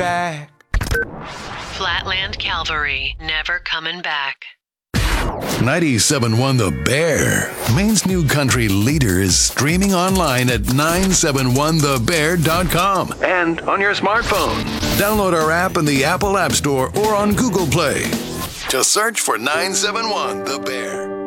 back. Flatland Calvary, never coming back. 97.1 The Bear, Maine's new country leader, is streaming online at 971thebear.com and on your smartphone. Download our app in the Apple App Store or on Google Play. Just search for 971 The Bear.